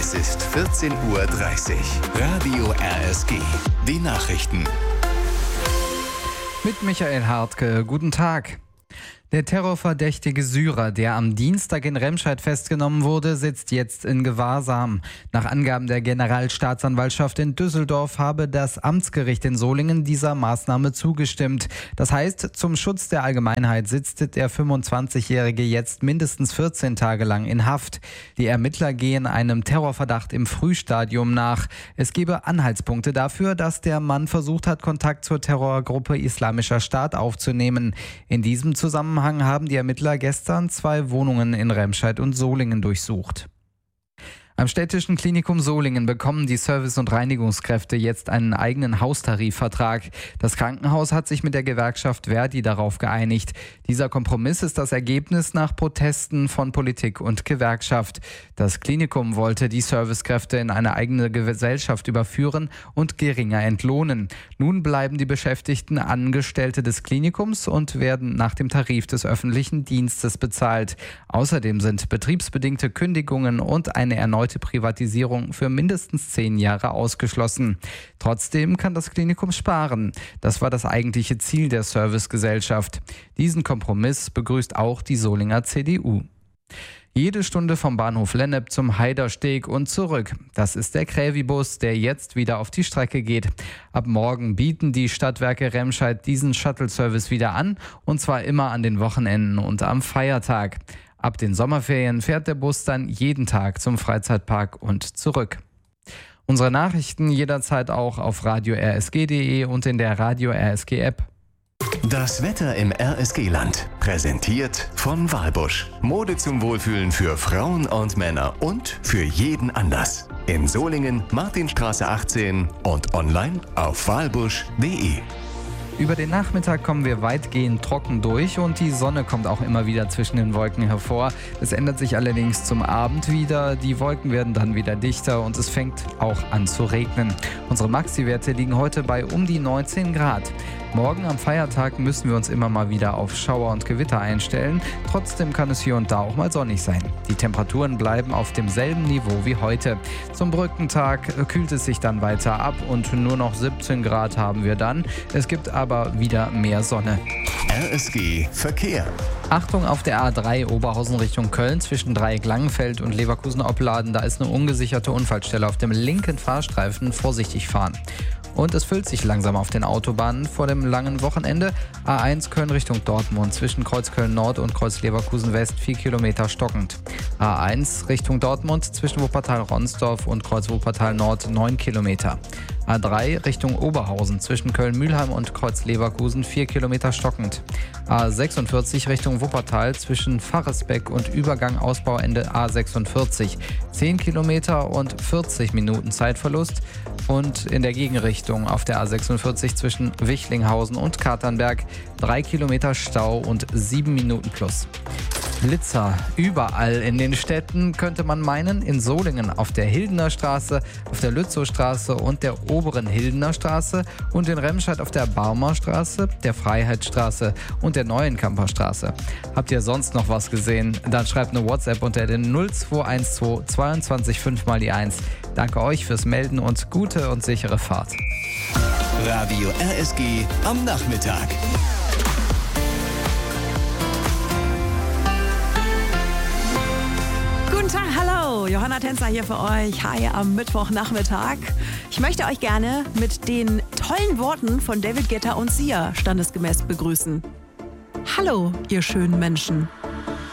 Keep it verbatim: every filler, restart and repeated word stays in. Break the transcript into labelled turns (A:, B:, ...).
A: Es ist vierzehn Uhr dreißig. Radio R S G. Die Nachrichten.
B: Mit Michael Hartke. Guten Tag. Der terrorverdächtige Syrer, der am Dienstag in Remscheid festgenommen wurde, sitzt jetzt in Gewahrsam. Nach Angaben der Generalstaatsanwaltschaft in Düsseldorf habe das Amtsgericht in Solingen dieser Maßnahme zugestimmt. Das heißt, zum Schutz der Allgemeinheit sitzt der fünfundzwanzigjährige jetzt mindestens vierzehn Tage lang in Haft. Die Ermittler gehen einem Terrorverdacht im Frühstadium nach. Es gebe Anhaltspunkte dafür, dass der Mann versucht hat, Kontakt zur Terrorgruppe Islamischer Staat aufzunehmen. In diesem Zusammenhang haben die Ermittler gestern zwei Wohnungen in Remscheid und Solingen durchsucht. Am städtischen Klinikum Solingen bekommen die Service- und Reinigungskräfte jetzt einen eigenen Haustarifvertrag. Das Krankenhaus hat sich mit der Gewerkschaft Verdi darauf geeinigt. Dieser Kompromiss ist das Ergebnis nach Protesten von Politik und Gewerkschaft. Das Klinikum wollte die Servicekräfte in eine eigene Gesellschaft überführen und geringer entlohnen. Nun bleiben die Beschäftigten Angestellte des Klinikums und werden nach dem Tarif des öffentlichen Dienstes bezahlt. Außerdem sind betriebsbedingte Kündigungen und eine erneute Privatisierung für mindestens zehn Jahre ausgeschlossen. Trotzdem kann das Klinikum sparen. Das war das eigentliche Ziel der Servicegesellschaft. Diesen Kompromiss begrüßt auch die Solinger C D U. Jede Stunde vom Bahnhof Lennep zum Heidersteg und zurück. Das ist der Krävi-Bus, der jetzt wieder auf die Strecke geht. Ab morgen bieten die Stadtwerke Remscheid diesen Shuttle-Service wieder an, und zwar immer an den Wochenenden und am Feiertag. Ab den Sommerferien fährt der Bus dann jeden Tag zum Freizeitpark und zurück. Unsere Nachrichten jederzeit auch auf radio r s g punkt d e und in der Radio R S G App.
A: Das Wetter im R S G-Land. Präsentiert von Walbusch. Mode zum Wohlfühlen für Frauen und Männer und für jeden Anlass. In Solingen, Martinstraße achtzehn und online auf walbusch punkt d e.
B: Über den Nachmittag kommen wir weitgehend trocken durch und die Sonne kommt auch immer wieder zwischen den Wolken hervor. Es ändert sich allerdings zum Abend wieder. Die Wolken werden dann wieder dichter und es fängt auch an zu regnen. Unsere Maxi-Werte liegen heute bei um die neunzehn Grad. Morgen am Feiertag müssen wir uns immer mal wieder auf Schauer und Gewitter einstellen. Trotzdem kann es hier und da auch mal sonnig sein. Die Temperaturen bleiben auf demselben Niveau wie heute. Zum Brückentag kühlt es sich dann weiter ab und nur noch siebzehn Grad haben wir dann. Es gibt aber wieder mehr Sonne.
A: R S G Verkehr.
B: Achtung auf der A drei Oberhausen Richtung Köln zwischen Dreieck-Langenfeld und Leverkusen-Opladen. Da ist eine ungesicherte Unfallstelle auf dem linken Fahrstreifen. Vorsichtig fahren. Und es füllt sich langsam auf den Autobahnen vor dem langen Wochenende. A eins Köln Richtung Dortmund zwischen Kreuz Köln Nord und Kreuz Leverkusen West vier Kilometer stockend. A eins Richtung Dortmund zwischen Wuppertal-Ronsdorf und Kreuz Wuppertal Nord neun Kilometer. A drei Richtung Oberhausen zwischen Köln-Mühlheim und Kreuz Leverkusen vier Kilometer stockend. A sechsundvierzig Richtung Wuppertal zwischen Faresbeck und Übergang Ausbauende A sechsundvierzig zehn Kilometer und vierzig Minuten Zeitverlust. Und in der Gegenrichtung auf der A sechsundvierzig zwischen Wichlinghausen und Katernberg drei Kilometer Stau und sieben Minuten plus. Blitzer überall in den Städten, könnte man meinen. In Solingen auf der Hildener Straße, auf der Lützowstraße und der oberen Hildener Straße und in Remscheid auf der Barmer Straße, der Freiheitsstraße und der Neuenkamper Straße. Habt ihr sonst noch was gesehen? Dann schreibt eine WhatsApp unter den null zwei eins zwei zweiundzwanzig fünf mal die eins. Danke euch fürs Melden und gute und sichere Fahrt.
A: Radio R S G am Nachmittag.
C: Guten Tag, hallo, Johanna Tänzer hier für euch. Hi am Mittwochnachmittag. Ich möchte euch gerne mit den tollen Worten von David Guetta und Sia standesgemäß begrüßen. Hallo, ihr schönen Menschen.